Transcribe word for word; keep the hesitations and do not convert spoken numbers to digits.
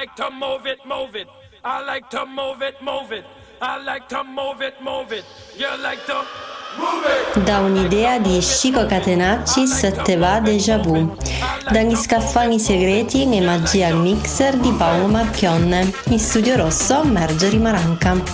like to move it, move it. I like to move it, move it. I like to move it, move it. You like to move it. Da un'idea di Chico Catenaccis te va déjà vu. Dagli scaffali segreti e magia al mixer di Paolo Marchionne. In studio rosso Marjorie Maranca.